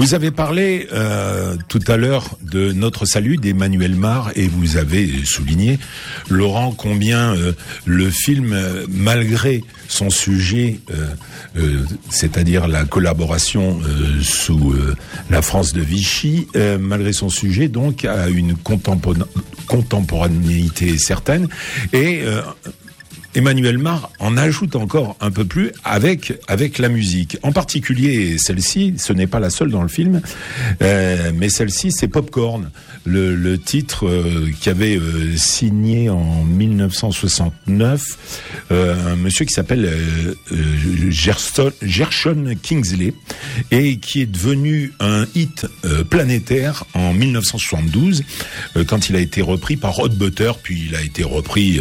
Vous avez parlé tout à l'heure de Notre Salut d'Emmanuel Mar et vous avez souligné, Laurent, combien le film, malgré son sujet, c'est-à-dire la collaboration sous la France de Vichy, malgré son sujet, donc, a une contemporanéité certaine et Emmanuel Mar en ajoute encore un peu plus avec la musique. En particulier, celle-ci, ce n'est pas la seule dans le film, mais celle-ci, c'est Popcorn, le titre qu'avait signé en 1969 un monsieur qui s'appelle Gershon Kingsley et qui est devenu un hit planétaire en 1972 quand il a été repris par Rod Butter, puis il a été repris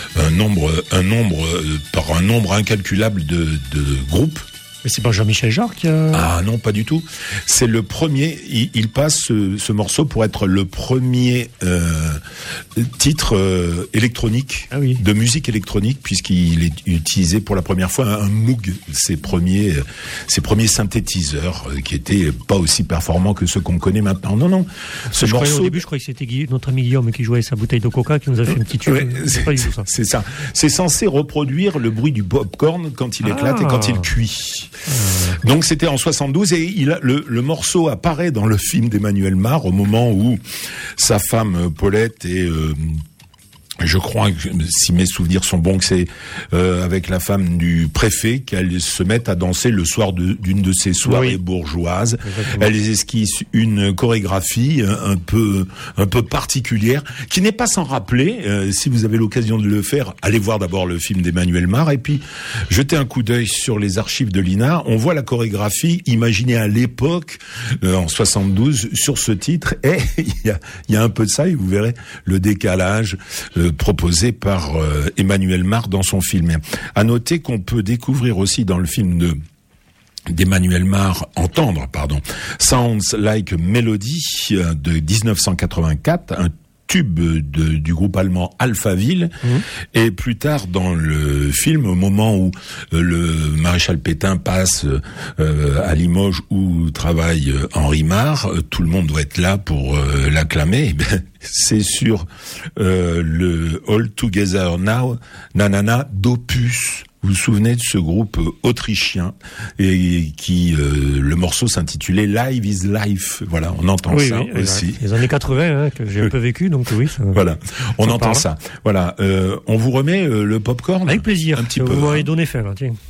par un nombre incalculable de groupes. Mais c'est pas Jean-Michel Jarre qui a... Ah non, pas du tout. C'est le premier, il passe ce morceau pour être le premier titre électronique, de musique électronique, puisqu'il est utilisé pour la première fois un Moog, ses premiers synthétiseurs, qui étaient pas aussi performants que ceux qu'on connaît maintenant. Non. Au début, je croyais que c'était notre ami Guillaume qui jouait sa bouteille de coca, qui nous a fait un petit tube. C'est pas du tout ça. C'est ça. C'est censé reproduire le bruit du popcorn quand il éclate et quand il cuit. Donc c'était en 72 et le morceau apparaît dans le film d'Emmanuel Mar au moment où sa femme Paulette est je crois, si mes souvenirs sont bons, que c'est avec la femme du préfet qu'elles se mettent à danser le soir d'une de ces soirées bourgeoises. Exactement. Elles esquissent une chorégraphie un peu particulière, qui n'est pas sans rappeler, si vous avez l'occasion de le faire, allez voir d'abord le film d'Emmanuel Mar, et puis jetez un coup d'œil sur les archives de l'INA. On voit la chorégraphie imaginée à l'époque, en 72, sur ce titre, et il y a un peu de ça, et vous verrez le décalage proposé par Emmanuel Mar dans son film. À noter qu'on peut découvrir aussi dans le film d'Emmanuel Mar, Sounds Like Melody de 1984, un tube du groupe allemand Alphaville, et plus tard dans le film, au moment où le maréchal Pétain passe à Limoges où travaille Henri Mar, tout le monde doit être là pour l'acclamer. C'est sur le All Together Now, Nanana d'Opus. Vous vous souvenez de ce groupe autrichien et qui le morceau s'intitulait Live is Life. Voilà, on entend ça aussi. Les années 80 que j'ai un peu vécu, donc oui. Voilà, on entend ça. Voilà, on vous remet le popcorn. Avec plaisir. Un petit peu. Vous m'avez donné faim, tiens.